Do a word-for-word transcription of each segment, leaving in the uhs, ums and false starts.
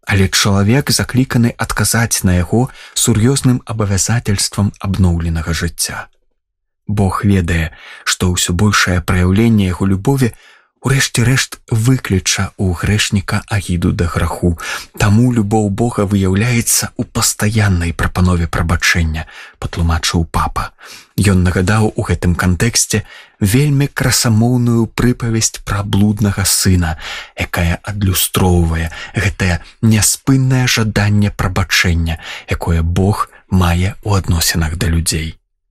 Але чалавек закліканы адказаць на яго сур'ёзным абавязательствам абноўленага жыцця. Бог ведае, што ўсё большае праяўленне яго любові у рэшце рэшт выкліча ў грэшніка агіду да граху. Таму любоў Бога выяўляецца ў пастаяннай прапанове прабачэння, патлумачыў папа. Ён нагадаў у гэтым кантэксце вельмі красамоўную прыпавесць пра блуднага сына, якая адлюстроўвае гэтае няспыннае жаданне прабачэння, якое Бог мае ў адносінах да людзей.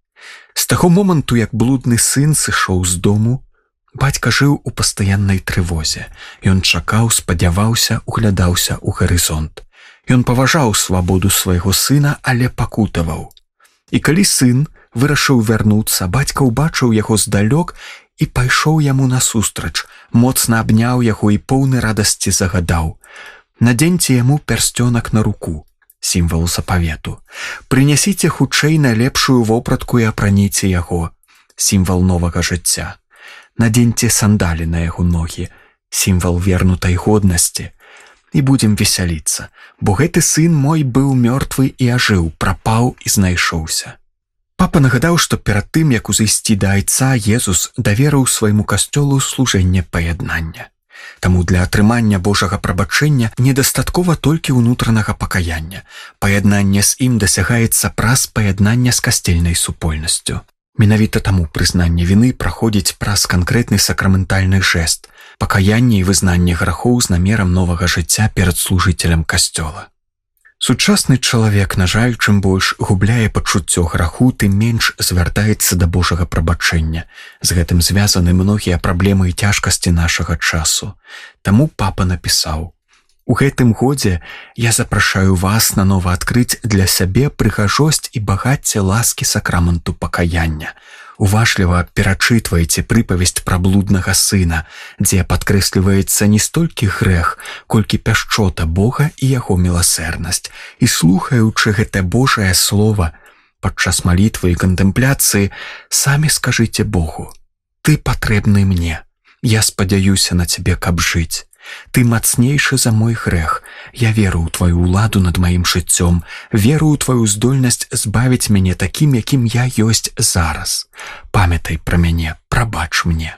З таго моманту, як блудны сын сышоў з дому, бацька жыў у пастаяннай трывозе. Ён чакаў, спадзяваўся, углядаўся ў гарызонт. Ён паважаў свабоду свайго сына, але пакутаваў. І калі сын вырашыў вярнуцца, бацька ўбачыў яго здалёк і пайшоў яму насустрач, моцна абняў яго і поўны радасці загадаў: «Надзеньце яму пярсцёнак на руку», сімвал запавету. «Прынясіце хутчэй найлепшую вопратку і апраніце яго», сімвал новага жыцця. «Наденьце сандалі на яго ногі», сімвал вернутай годнасці. «І будзем весяліцца, бо гэты сын мой быў мёртвы і ажыў, прапаў і знайшоўся». Папа нагадаў, што перад тым, як узысці да айца, Езус даверыў свайму касцёлу служэнне паяднання. Таму для атрымання Божага прабачэння недастаткова толькі ўнутранага пакаяння. Паяднанне з ім дасягаецца праз паяднання з касцельнай супольнасцю. Менавіта таму прызнанне віны праходзіць праз канкрэтны сакраментальны жэст, пакаянне і вызнанне грахоў з намерам новага жыцця перад служыцелем касцёла. Сучасны чалавек, на жаль, чым больш губляе пачуццё граху, тым менш звяртаецца да Божага прабачэння. З гэтым звязаны многія праблемы і цяжкасці нашага часу. Таму папа напісаў: «У гэтым годзе я запрашаю вас нанова адкрыць для сябе прыгажосць і багацце ласкі сакраменту пакаяння. Уважліва перачытвайце прыпавесць пра блуднага сына, дзе падкрэсліваецца не столькі грэх, колькі пяшчота Бога і яго міласэрнасць. І слухаючы гэтае Божае слова падчас малітвы і кантэмпляцыі, самі скажыце Богу: «Ты патрэбны мне, я спадзяюся на цябе, каб жыць. Ты мацнейшы за мой грэх. Я веру ў тваю ўладу над маім жыццём, веру ў тваю здольнасць збавіць мяне такім, якім я ёсць зараз. Памятай пра мяне, прабач мне».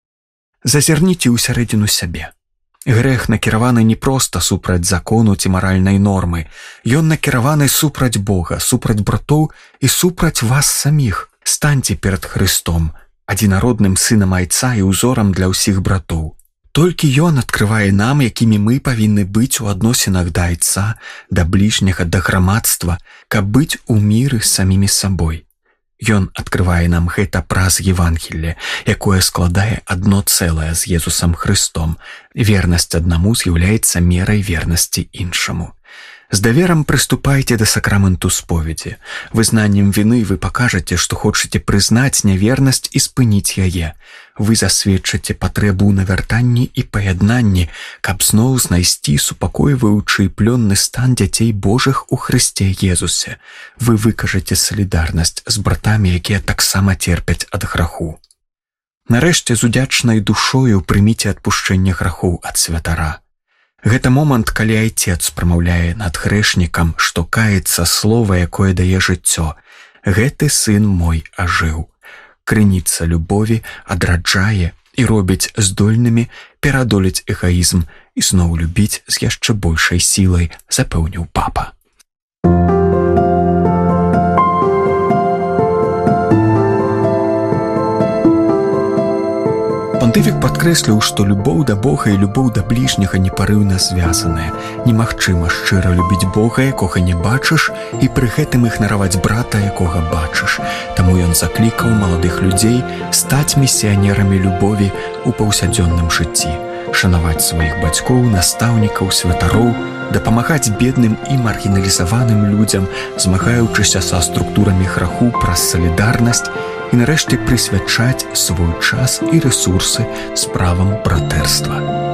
Зазірніце ўсярэдзіну сябе. Грэх накіраваны не проста супраць закону ці маральнай нормы. Ён накіраваны супраць Бога, супраць братоў і супраць вас саміх. Станьце перад Хрыстом, адзінародным сынам айца і ўзорам для ўсіх братоў. Толькі ён адкрывае нам, якімі мы павінны быць у адносінах да айца, да бліжняга, да грамадства, каб быць у міры з самімі сабой. Ён адкрывае нам гэта праз Евангелле, якое складае адно цэлае з Езусам Хрыстом. Вернасць аднаму з'яўляецца мерай вернасці іншаму. З даверам прыступайце да сакраменту споведзі. Вызнаннем віны вы пакажаце, што хочаце прызнаць нявернасць і спыніць яе. Вы засведчыце патрэбу ў навяртанні і паяднанні, каб зноў знайсці супакойваючы і плённы стан дзяцей Божых у Хрысце Езусе. Вы выкажаце салідарнасць з братамі, якія таксама церпяць ад граху. Нарэшце, з удзячнай душою прыміце адпушчэнне грахоў ад святара. Гэта момант, калі айцец прамаўляе над грэшнікам, што каецца слова, якое дае жыццё. Гэты сын мой ажыў. Крыніца любові адраджае і робіць здольнымі пераадолець эгаізм і зноў любіць з яшчэ большай сілай, запэўніў папа. Пантыфік падкрэсліў, што любоў да Бога і любоў да бліжняга непарыўна звязаныя. Немагчыма шчыра любіць Бога, якога не бачыш, і пры гэтым ігнараваць брата, якога бачыш. Таму ён заклікаў маладых людзей стаць місіянерамі любові ў паўсядзённым жыцці, шанаваць сваіх бацькоў, настаўнікаў, святароў, дапамагаць бедным і маргіналізаваным людзям, змагаючыся са структурамі граху праз салідарнасць, і нарэшце прысвячаць свой час і рэсурсы справам братэрства.